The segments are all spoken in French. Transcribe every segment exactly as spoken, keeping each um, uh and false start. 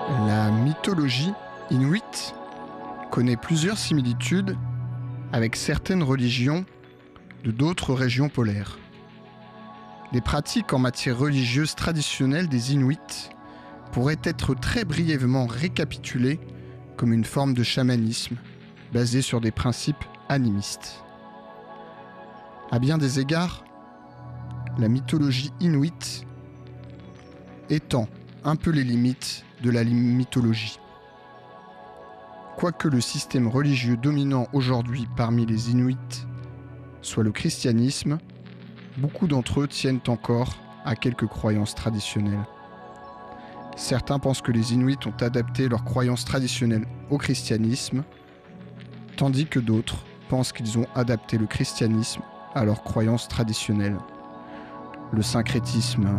La mythologie inuite connaît plusieurs similitudes avec certaines religions de d'autres régions polaires. Les pratiques en matière religieuse traditionnelle des Inuits pourraient être très brièvement récapitulées comme une forme de chamanisme basée sur des principes animistes. À bien des égards, la mythologie inuite étend un peu les limites de la mythologie. Quoique le système religieux dominant aujourd'hui parmi les Inuits soit le christianisme, beaucoup d'entre eux tiennent encore à quelques croyances traditionnelles. Certains pensent que les Inuits ont adapté leurs croyances traditionnelles au christianisme, tandis que d'autres pensent qu'ils ont adapté le christianisme à leurs croyances traditionnelles. Le syncrétisme.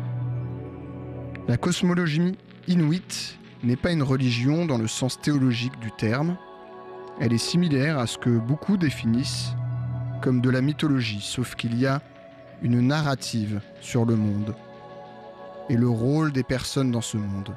La cosmologie inuite n'est pas une religion dans le sens théologique du terme. Elle est similaire à ce que beaucoup définissent comme de la mythologie, sauf qu'il y a une narrative sur le monde et le rôle des personnes dans ce monde.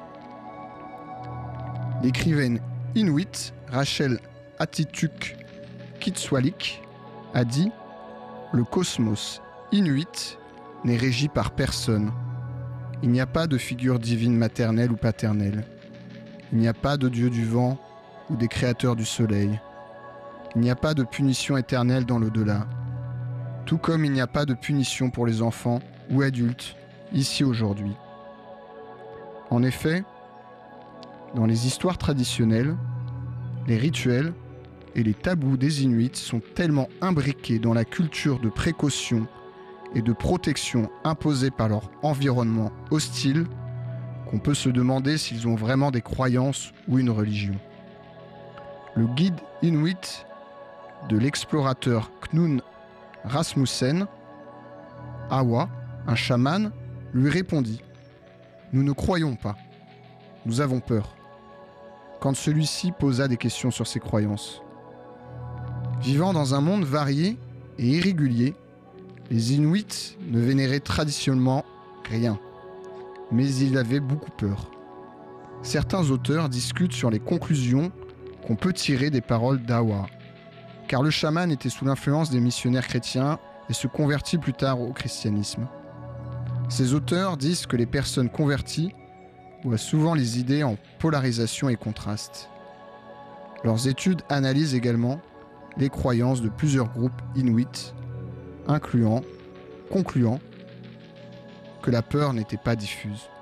L'écrivaine inuite Rachel Atituk-Kitswalik a dit « Le cosmos inuit n'est régi par personne. Il n'y a pas de figure divine maternelle ou paternelle. Il n'y a pas de dieu du vent ou des créateurs du soleil. Il n'y a pas de punition éternelle dans l'au-delà. Tout comme il n'y a pas de punition pour les enfants ou adultes, ici aujourd'hui. » En effet, dans les histoires traditionnelles, les rituels et les tabous des Inuits sont tellement imbriqués dans la culture de précaution et de protection imposée par leur environnement hostile qu'on peut se demander s'ils ont vraiment des croyances ou une religion. Le guide inuit de l'explorateur Knut Rasmussen, Awa, un chaman, lui répondit « Nous ne croyons pas, nous avons peur », quand celui-ci posa des questions sur ses croyances. Vivant dans un monde varié et irrégulier, les Inuits ne vénéraient traditionnellement rien, mais ils avaient beaucoup peur. Certains auteurs discutent sur les conclusions qu'on peut tirer des paroles d'Awa, car le chaman était sous l'influence des missionnaires chrétiens et se convertit plus tard au christianisme. Ces auteurs disent que les personnes converties voient souvent les idées en polarisation et contraste. Leurs études analysent également les croyances de plusieurs groupes inuits, incluant, concluant que la peur n'était pas diffuse.